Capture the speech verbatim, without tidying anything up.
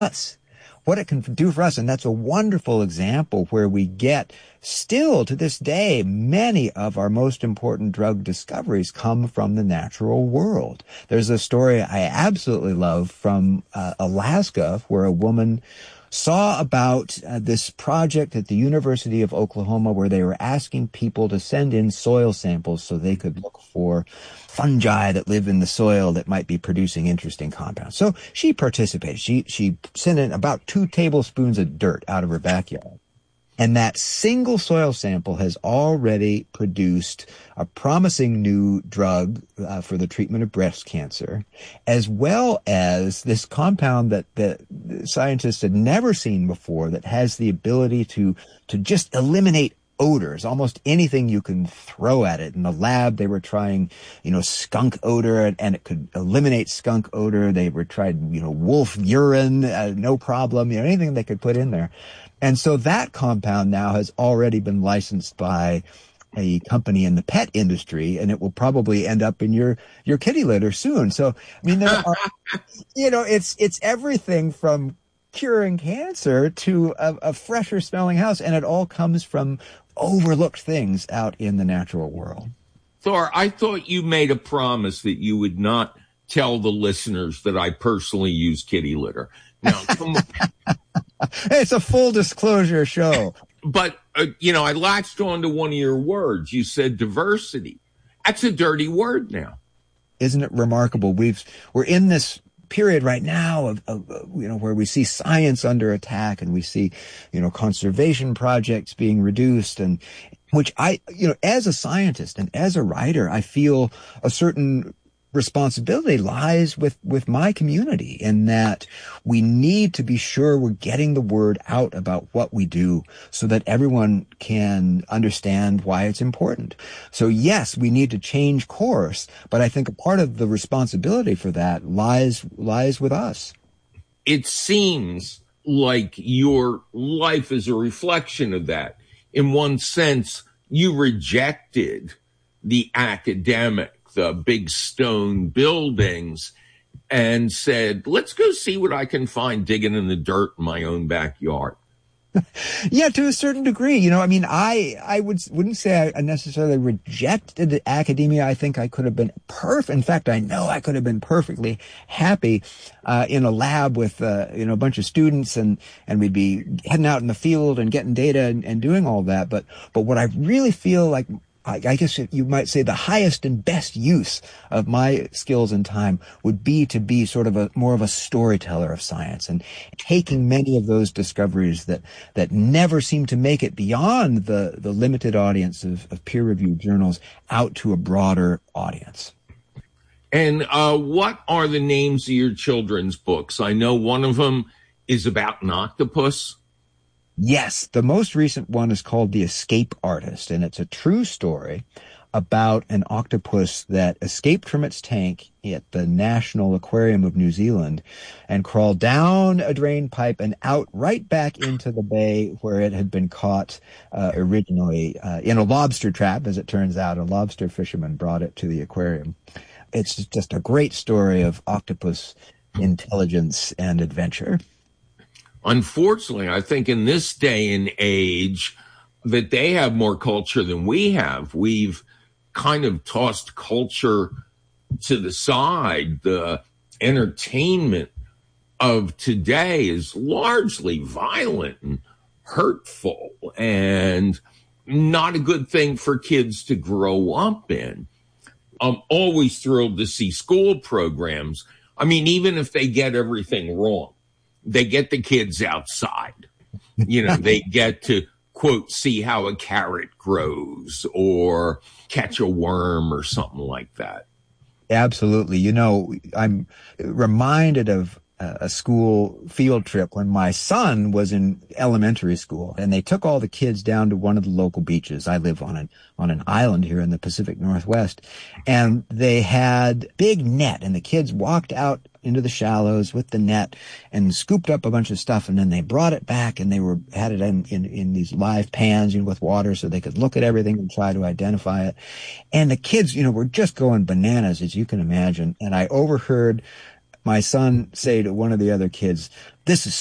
us, what it can do for us. And that's a wonderful example where we get, still to this day, many of our most important drug discoveries come from the natural world. There's a story I absolutely love from uh, Alaska, where a woman saw about uh, this project at the University of Oklahoma where they were asking people to send in soil samples so they could look for fungi that live in the soil that might be producing interesting compounds. So she participated. She, she sent in about two tablespoons of dirt out of her backyard. And that single soil sample has already produced a promising new drug uh, for the treatment of breast cancer, as well as this compound that the scientists had never seen before that has the ability to, to just eliminate odors, almost anything you can throw at it. In the lab, they were trying, you know, skunk odor, and, and it could eliminate skunk odor. They were trying, you know, wolf urine, uh, no problem, you know, anything they could put in there. And so that compound now has already been licensed by a company in the pet industry, and it will probably end up in your, your kitty litter soon. So, I mean, there are, you know, it's, it's everything from curing cancer to a, a fresher smelling house, and it all comes from overlooked things out in the natural world. Thor, I thought you made a promise that you would not tell the listeners that I personally use kitty litter. Now, come on. It's a full disclosure show. But, uh, you know, I latched on to one of your words. You said diversity. That's a dirty word now. Isn't it remarkable? We've, we're in this period right now of, of, you know, where we see science under attack, and we see, you know, conservation projects being reduced, and which I, you know, as a scientist and as a writer, I feel a certain responsibility lies with, with my community, in that we need to be sure we're getting the word out about what we do so that everyone can understand why it's important. So yes, we need to change course, but I think a part of the responsibility for that lies, lies with us. It seems like your life is a reflection of that. In one sense, you rejected the academic, the big stone buildings, and said, let's go see what I can find digging in the dirt in my own backyard. Yeah, to a certain degree. You know, I mean, I, I would, wouldn't say I necessarily rejected academia. I think I could have been perfect. In fact, I know I could have been perfectly happy, uh, in a lab with, uh, you know, a bunch of students, and, and we'd be heading out in the field and getting data and, and doing all that. But, but what I really feel like, I guess you might say the highest and best use of my skills and time would be to be sort of a more of a storyteller of science, and taking many of those discoveries that, that never seem to make it beyond the, the limited audience of, of peer-reviewed journals out to a broader audience. And uh, what are the names of your children's books? I know one of them is about an octopus. Yes, the most recent one is called The Escape Artist, and it's a true story about an octopus that escaped from its tank at the National Aquarium of New Zealand and crawled down a drain pipe and out right back into the bay where it had been caught uh, originally uh, in a lobster trap. As it turns out, a lobster fisherman brought it to the aquarium. It's just a great story of octopus intelligence and adventure. Unfortunately, I think in this day and age that they have more culture than we have. We've kind of tossed culture to the side. The entertainment of today is largely violent and hurtful and not a good thing for kids to grow up in. I'm always thrilled to see school programs. I mean, even if they get everything wrong, they get the kids outside. You know, they get to, quote, see how a carrot grows or catch a worm or something like that. Absolutely. You know, I'm reminded of a school field trip when my son was in elementary school, and they took all the kids down to one of the local beaches. I live on an, on an island here in the Pacific Northwest, and they had big net, and the kids walked out into the shallows with the net and scooped up a bunch of stuff, and then they brought it back, and they were had it in, in, in these live pans, you know, with water so they could look at everything and try to identify it. And the kids, you know, were just going bananas, as you can imagine. And I overheard my son say to one of the other kids, "This is